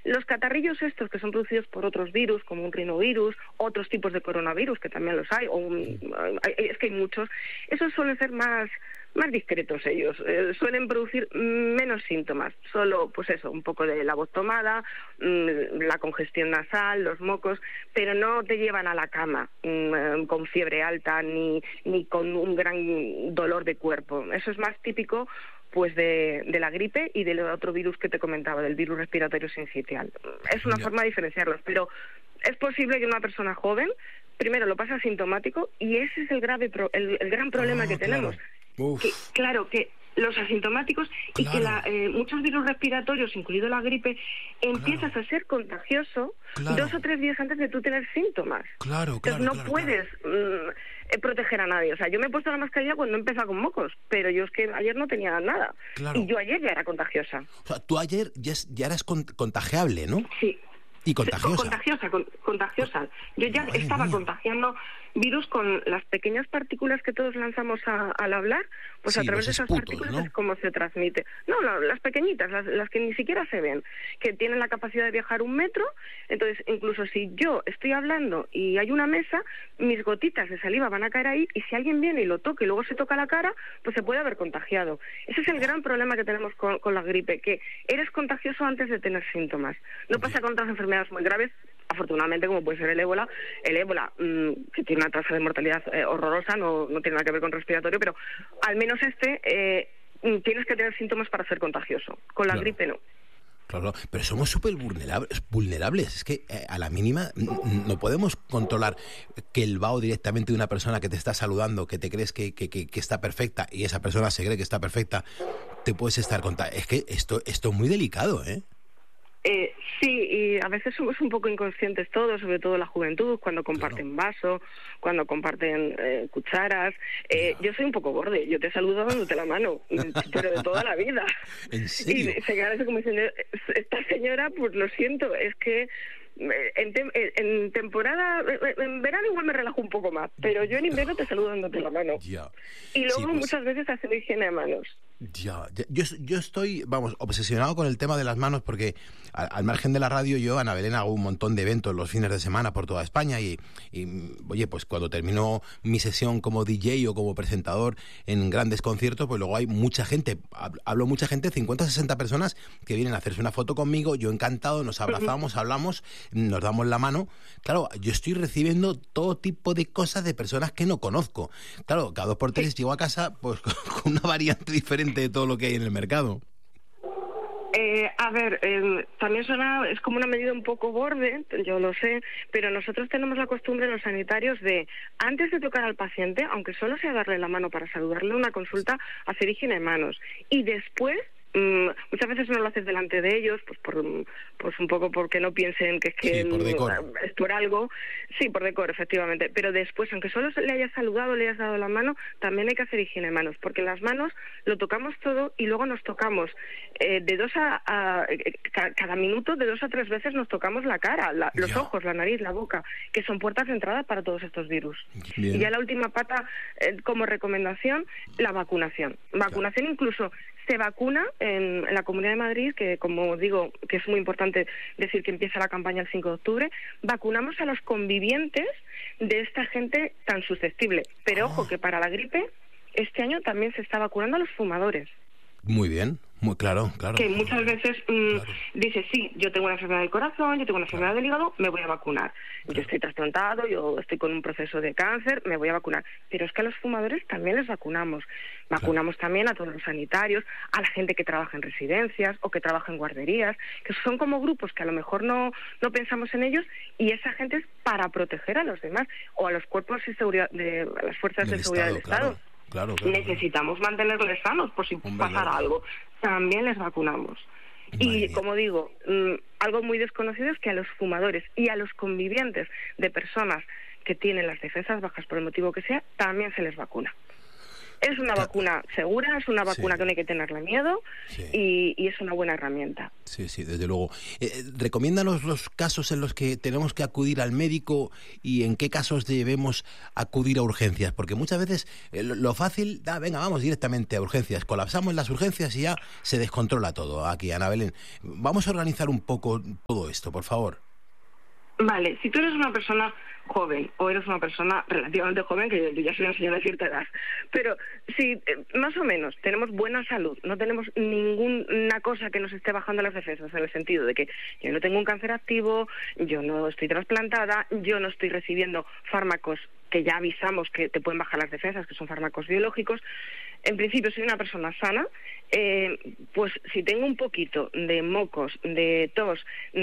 Los catarrillos estos que son producidos por otros virus, como un rinovirus, otros tipos de coronavirus, que también los hay, es que hay muchos, esos suelen ser más discretos ellos, suelen producir menos síntomas, solo pues eso, un poco de la voz tomada, la congestión nasal, los mocos, pero no te llevan a la cama con fiebre alta ni con un gran dolor de cuerpo. Eso es más típico pues de la gripe y del otro virus que te comentaba, del virus respiratorio sincitial. Es una forma de diferenciarlos, pero es posible que una persona joven primero lo pase asintomático, y ese es el gran problema que tenemos. Que los asintomáticos y que muchos virus respiratorios, incluido la gripe, empiezas a ser contagioso 2 o 3 días antes de tú tener síntomas. Entonces no puedes proteger a nadie. O sea, yo me he puesto la mascarilla cuando he empezado con mocos, pero yo es que ayer no tenía nada. Y yo ayer ya era contagiosa. O sea, tú ayer ya eras contagiable, ¿no? Sí. Y contagiosa. Contagiosa. Yo ya estaba contagiando virus con las pequeñas partículas que todos lanzamos al hablar, pues sí, a través de esas partículas, ¿no?, es como se transmite. No, las pequeñitas, las que ni siquiera se ven, que tienen la capacidad de viajar 1 metro. Entonces, incluso si yo estoy hablando y hay una mesa, mis gotitas de saliva van a caer ahí, y si alguien viene y lo toca y luego se toca la cara, pues se puede haber contagiado. Ese es el gran problema que tenemos con la gripe, que eres contagioso antes de tener síntomas. No pasa con otras enfermedades muy graves, afortunadamente, como puede ser el ébola, que tiene una tasa de mortalidad horrorosa, no tiene nada que ver con respiratorio, pero al menos tienes que tener síntomas para ser contagioso. Con la gripe no. Claro, pero somos súper vulnerables. Es que a la mínima no podemos controlar que el vaho directamente de una persona que te está saludando, que te crees que está perfecta, y esa persona se cree que está perfecta, te puedes estar contagiando. Es que esto es muy delicado, ¿eh? Sí, y a veces somos un poco inconscientes todos, sobre todo la juventud, cuando comparten vaso, cuando comparten cucharas. Yo soy un poco borde, yo te saludo dándote la mano, pero de toda la vida. ¿En serio? Y se queda así como diciendo, esta señora, pues lo siento, es que en temporada, en verano igual me relajo un poco más, pero yo en invierno te saludo dándote la mano. Ya. Y luego Sí, pues, muchas veces hacer higiene de manos. Yo estoy, obsesionado con el tema de las manos, porque al margen de la radio, yo, Ana Belén, hago un montón de eventos los fines de semana por toda España, y oye, pues cuando termino mi sesión como DJ o como presentador en grandes conciertos, pues luego hay mucha gente, hablo mucha gente, 50 o 60 personas que vienen a hacerse una foto conmigo, yo encantado, nos abrazamos, hablamos, nos damos la mano. Claro, yo estoy recibiendo todo tipo de cosas de personas que no conozco. Claro, cada 2 por 3 llego a casa pues con una variante diferente de todo lo que hay en el mercado. También es como una medida un poco borde, yo lo sé, pero nosotros tenemos la costumbre en los sanitarios de, antes de tocar al paciente, aunque solo sea darle la mano para saludarle, una consulta, hacer higiene de manos. Y después, muchas veces no lo haces delante de ellos, pues un poco porque no piensen que es que sí, por decoro. Es por algo. Sí, por decoro, efectivamente. Pero después, aunque solo le hayas saludado, le hayas dado la mano, también hay que hacer higiene de manos, porque las manos lo tocamos todo y luego nos tocamos cada minuto, de 2 a 3 veces nos tocamos la cara, los ojos, la nariz, la boca, que son puertas de entrada para todos estos virus. Bien. Y ya la última pata, como recomendación, la vacunación. Vacunación incluso. Se vacuna en la Comunidad de Madrid, que como digo, que es muy importante decir que empieza la campaña el 5 de octubre, vacunamos a los convivientes de esta gente tan susceptible. Pero ojo, que para la gripe, este año también se está vacunando a los fumadores. Muy bien, muy claro. Que muchas veces dice, sí, yo tengo una enfermedad del corazón, yo tengo una enfermedad del hígado, me voy a vacunar. Yo estoy trasplantado, yo estoy con un proceso de cáncer, me voy a vacunar. Pero es que a los fumadores también les vacunamos. Vacunamos también a todos los sanitarios, a la gente que trabaja en residencias o que trabaja en guarderías, que son como grupos que a lo mejor no pensamos en ellos, y esa gente es para proteger a los demás o a los cuerpos de seguridad, a las fuerzas de seguridad del Estado. Claro. Necesitamos mantenerles sanos por si pasara algo. También les vacunamos. Y como digo, algo muy desconocido es que a los fumadores y a los convivientes de personas que tienen las defensas bajas por el motivo que sea, también se les vacuna. Es una vacuna segura, es una vacuna que no hay que tenerle miedo y es una buena herramienta. Sí, sí, desde luego. Recomiéndanos los casos en los que tenemos que acudir al médico y en qué casos debemos acudir a urgencias, porque muchas veces lo fácil, venga, vamos directamente a urgencias, colapsamos las urgencias y ya se descontrola todo. Aquí, Ana Belén, vamos a organizar un poco todo esto, por favor. Vale, si tú eres una persona joven o eres una persona relativamente joven, que yo ya soy una señora de cierta edad, pero si más o menos tenemos buena salud, no tenemos ninguna cosa que nos esté bajando las defensas, en el sentido de que yo no tengo un cáncer activo, yo no estoy trasplantada, yo no estoy recibiendo fármacos que ya avisamos que te pueden bajar las defensas, que son fármacos biológicos, en principio soy una persona sana, pues si tengo un poquito de mocos, de tos,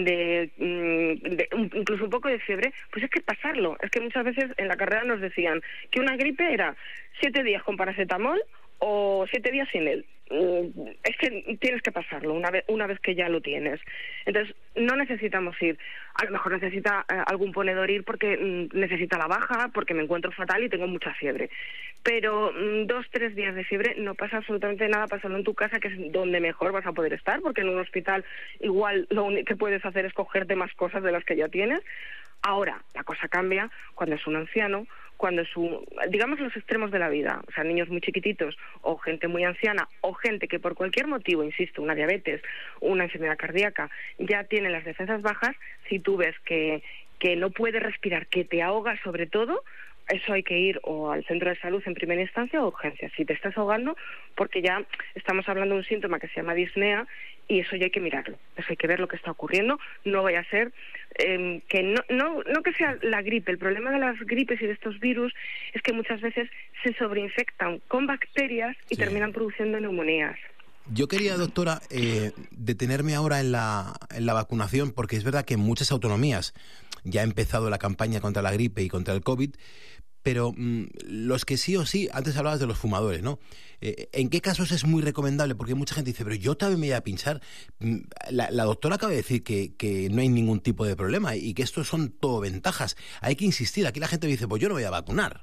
incluso un poco de fiebre, pues es que pasarlo. Es que muchas veces en la carrera nos decían que una gripe era 7 días con paracetamol o 7 días sin él. Es que tienes que pasarlo una vez que ya lo tienes. Entonces no necesitamos ir. A lo mejor necesita algún ponedor ir porque necesita la baja, porque me encuentro fatal y tengo mucha fiebre. Pero 2-3 días de fiebre no pasa absolutamente nada, pasando en tu casa, que es donde mejor vas a poder estar, porque en un hospital igual lo único que puedes hacer es cogerte más cosas de las que ya tienes. Ahora, la cosa cambia cuando es un anciano, cuando es digamos los extremos de la vida, o sea, niños muy chiquititos o gente muy anciana o gente que por cualquier motivo, insisto, una diabetes, una enfermedad cardíaca, ya tiene las defensas bajas. Si tú ves que no puedes respirar, que te ahoga sobre todo, eso hay que ir o al centro de salud en primera instancia o a urgencias. Si te estás ahogando, porque ya estamos hablando de un síntoma que se llama disnea y eso ya hay que mirarlo. Eso hay que ver lo que está ocurriendo. No vaya a ser que no que sea la gripe. El problema de las gripes y de estos virus es que muchas veces se sobreinfectan con bacterias y terminan produciendo neumonías. Yo quería, doctora, detenerme ahora en la vacunación, porque es verdad que en muchas autonomías ya ha empezado la campaña contra la gripe y contra el COVID, pero los que sí o sí, antes hablabas de los fumadores, ¿no? ¿En qué casos es muy recomendable? Porque mucha gente dice, pero yo también me voy a pinchar. La doctora acaba de decir que no hay ningún tipo de problema y que esto son todo ventajas. Hay que insistir. Aquí la gente dice, pues yo no voy a vacunar.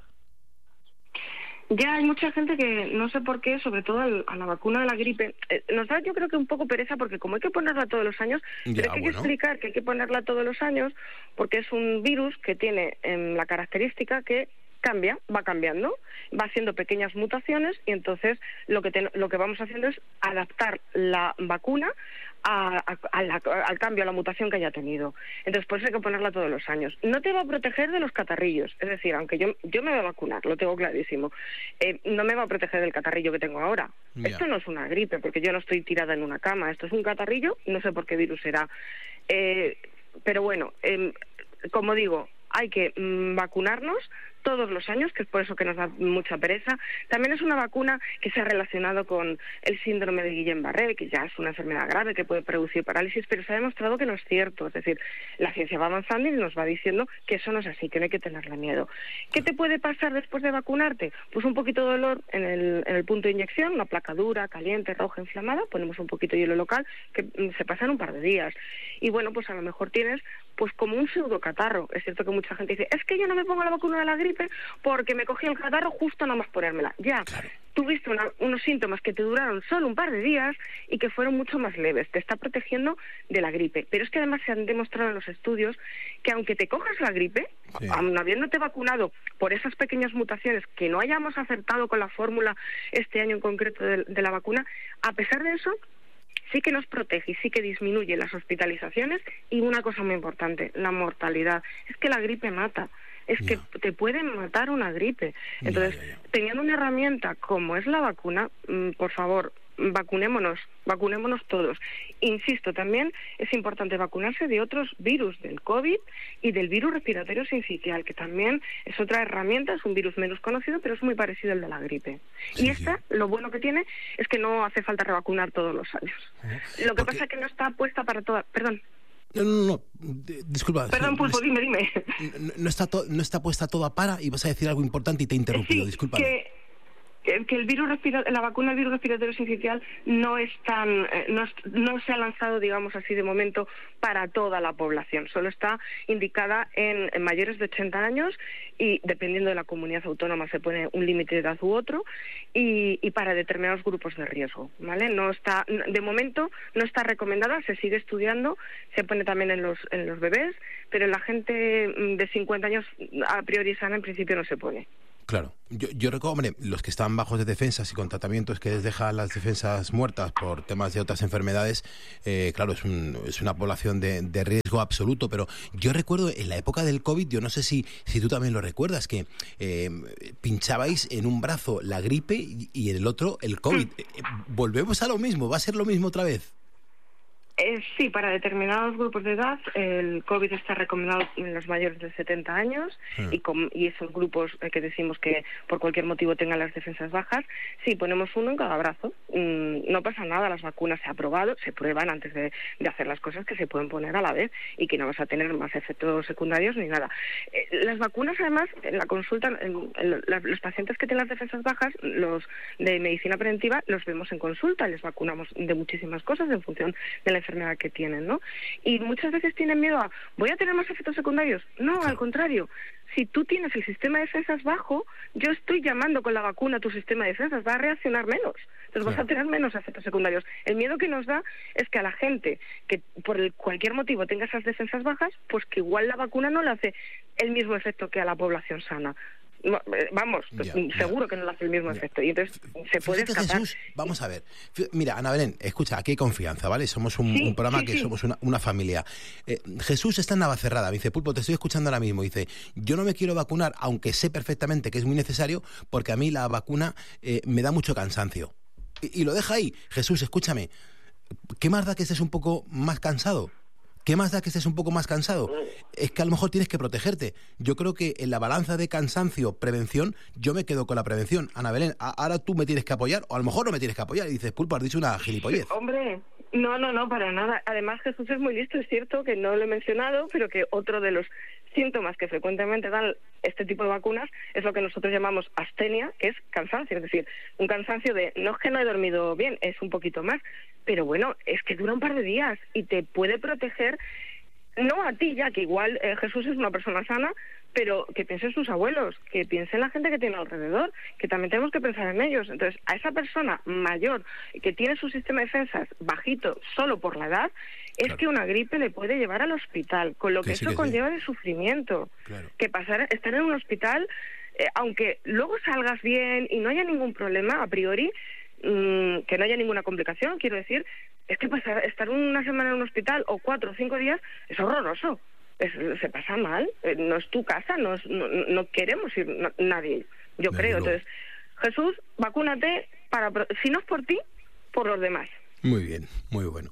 Ya hay mucha gente que no sé por qué, sobre todo a la vacuna de la gripe, nos da yo creo que un poco pereza porque como hay que ponerla todos los años, pero hay que explicar que hay que ponerla todos los años porque es un virus que tiene la característica que va cambiando, va haciendo pequeñas mutaciones y entonces lo que vamos haciendo es adaptar la vacuna al cambio, a la mutación que haya tenido. Entonces, por eso hay que ponerla todos los años. No te va a proteger de los catarrillos, es decir, aunque yo me voy a vacunar, lo tengo clarísimo, no me va a proteger del catarrillo que tengo ahora. Esto no es una gripe, porque yo no estoy tirada en una cama, esto es un catarrillo, no sé por qué virus será. Pero bueno, como digo, hay que vacunarnos todos los años, que es por eso que nos da mucha pereza. También es una vacuna que se ha relacionado con el síndrome de Guillain-Barré, que ya es una enfermedad grave que puede producir parálisis, pero se ha demostrado que no es cierto. Es decir, la ciencia va avanzando y nos va diciendo que eso no es así, que no hay que tenerle miedo. ¿Qué te puede pasar después de vacunarte? Pues un poquito de dolor en el punto de inyección, una placa dura, caliente, roja, inflamada, ponemos un poquito de hielo local, que se pasa en un par de días. Y bueno, pues a lo mejor tienes pues como un pseudocatarro. Es cierto que mucha gente dice, es que yo no me pongo la vacuna de la gripe porque me cogí el catarro justo nada más ponérmela. Ya, claro. Tuviste unos síntomas que te duraron solo un par de días y que fueron mucho más leves. Te está protegiendo de la gripe. Pero es que además se han demostrado en los estudios que aunque te cojas la gripe, aun habiéndote vacunado por esas pequeñas mutaciones que no hayamos acertado con la fórmula este año en concreto de la vacuna, a pesar de eso, sí que nos protege y sí que disminuye las hospitalizaciones y una cosa muy importante, la mortalidad. Es que la gripe mata. Es que te pueden matar una gripe. Entonces, teniendo una herramienta como es la vacuna, por favor, vacunémonos todos. Insisto, también es importante vacunarse de otros virus, del COVID y del virus respiratorio sincitial, que también es otra herramienta, es un virus menos conocido, pero es muy parecido al de la gripe. Sí, y esta, lo bueno que tiene es que no hace falta revacunar todos los años. Lo que pasa es que no está puesta para toda... Perdón. No, disculpa. Perdón, Pulpo, dime. No está puesta toda para, y vas a decir algo importante y te he interrumpido, disculpa. que la vacuna del virus respiratorio sincicial no es tan, no se ha lanzado, digamos así, de momento para toda la población. Solo está indicada en mayores de 80 años y dependiendo de la comunidad autónoma se pone un límite de edad u otro y para determinados grupos de riesgo, ¿vale? No está, de momento no está recomendada, se sigue estudiando, se pone también en los bebés, pero en la gente de 50 años a priori sana en principio no se pone. Claro, yo recuerdo, hombre, los que están bajos de defensas y con tratamientos que les dejan las defensas muertas por temas de otras enfermedades, claro, es una población de riesgo absoluto, pero yo recuerdo en la época del COVID, yo no sé si tú también lo recuerdas, que pinchabais en un brazo la gripe y en el otro el COVID. Volvemos a lo mismo, ¿va a ser lo mismo otra vez? Sí, para determinados grupos de edad el COVID está recomendado en los mayores de 70 años y esos grupos que decimos que por cualquier motivo tengan las defensas bajas, sí, ponemos uno en cada brazo. No pasa nada, las vacunas se han aprobado, se prueban antes de hacer las cosas que se pueden poner a la vez y que no vas a tener más efectos secundarios ni nada. Las vacunas, además, en la consulta, los pacientes que tienen las defensas bajas, los de medicina preventiva, los vemos en consulta, les vacunamos de muchísimas cosas en función de la enfermedad que tienen, ¿no? Y muchas veces tienen miedo a, ¿voy a tener más efectos secundarios? No, al contrario. Si tú tienes el sistema de defensas bajo, yo estoy llamando con la vacuna a tu sistema de defensas, va a reaccionar menos. Entonces vas a tener menos efectos secundarios. El miedo que nos da es que a la gente que por cualquier motivo tenga esas defensas bajas, pues que igual la vacuna no le hace el mismo efecto que a la población sana. Vamos, seguro que no le hace el mismo efecto y entonces se puede escapar. Jesús, vamos a ver, mira, Ana Belén, escucha, aquí hay confianza, ¿vale? Somos un programa que somos una familia. Jesús está en Navacerrada, me dice, Pulpo, te estoy escuchando ahora mismo, dice, yo no me quiero vacunar, aunque sé perfectamente que es muy necesario, porque a mí la vacuna me da mucho cansancio. Y lo deja ahí. Jesús, escúchame, ¿qué más da que estés un poco más cansado? ¿Qué más da que estés un poco más cansado? Es que a lo mejor tienes que protegerte. Yo creo que en la balanza de cansancio-prevención, yo me quedo con la prevención. Ana Belén, ahora tú me tienes que apoyar, o a lo mejor no me tienes que apoyar, y dices, Pulpo, has dicho una gilipollez. Hombre, no, para nada. Además, Jesús es muy listo, es cierto que no lo he mencionado, pero que otro de los síntomas que frecuentemente dan este tipo de vacunas es lo que nosotros llamamos astenia, que es cansancio, es decir, un cansancio de, no es que no he dormido bien, es un poquito más, pero bueno, es que dura un par de días y te puede proteger, no a ti ya, que igual Jesús es una persona sana, pero que piense en sus abuelos, que piense en la gente que tiene alrededor, que también tenemos que pensar en ellos. Entonces, a esa persona mayor que tiene su sistema de defensas bajito solo por la edad, es que una gripe le puede llevar al hospital, con lo que eso conlleva de sufrimiento. Que estar en un hospital, aunque luego salgas bien y no haya ningún problema a priori, que no haya ninguna complicación, quiero decir, es que estar una semana en un hospital o 4 o 5 días es horroroso. Se pasa mal, no es tu casa, no queremos ir nadie, yo creo. Entonces, Jesús, vacúnate, si no es por ti, por los demás. Muy bien, muy bueno.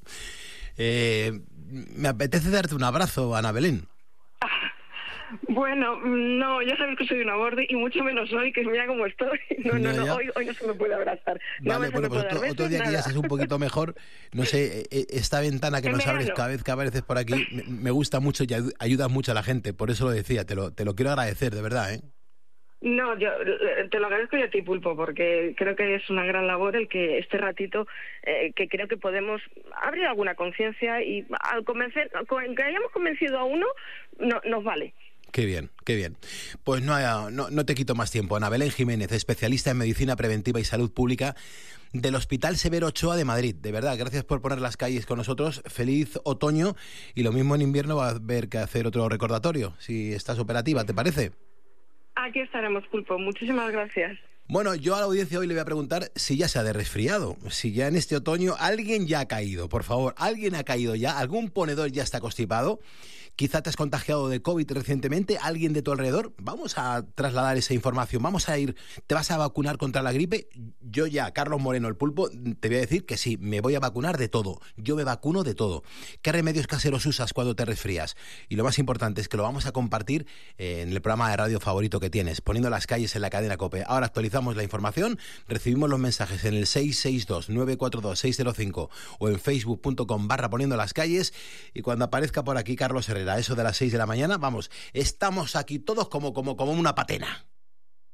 Me apetece darte un abrazo, Ana Belén. Bueno, no, ya sabes que soy una borde y mucho menos hoy, que mira cómo estoy. No, hoy no se me puede abrazar. Vale, bueno, pues otro día que ya seas un poquito mejor, no sé, esta ventana que nos abres cada vez que apareces por aquí, me gusta mucho y ayudas mucho a la gente, por eso lo decía, te lo quiero agradecer, de verdad, ¿eh? No, yo te lo agradezco yo a ti, Pulpo, porque creo que es una gran labor el que este ratito, que creo que podemos abrir alguna conciencia y al que hayamos convencido a uno, nos vale. Qué bien, qué bien. Pues no te quito más tiempo. Ana Belén Jiménez, especialista en Medicina Preventiva y Salud Pública del Hospital Severo Ochoa de Madrid. De verdad, gracias por poner las calles con nosotros. Feliz otoño y lo mismo en invierno va a haber que hacer otro recordatorio, si estás operativa, ¿te parece? Aquí estaremos, Pulpo. Muchísimas gracias. Bueno, yo a la audiencia hoy le voy a preguntar si ya se ha de resfriado, si ya en este otoño alguien ya ha caído, por favor, alguien ha caído ya, algún ponedor ya está constipado. Quizá te has contagiado de COVID recientemente, alguien de tu alrededor. Vamos a trasladar esa información, ¿te vas a vacunar contra la gripe? Yo ya, Carlos Moreno, el Pulpo, te voy a decir que sí, me voy a vacunar de todo. Yo me vacuno de todo. ¿Qué remedios caseros usas cuando te resfrías? Y lo más importante es que lo vamos a compartir en el programa de radio favorito que tienes, Poniendo las calles en la cadena COPE. Ahora actualizamos la información, recibimos los mensajes en el 662-942-605 o en facebook.com/Poniendo las calles, y cuando aparezca por aquí Carlos Herrera, a eso de las 6 de la mañana, vamos, estamos aquí todos como una patena.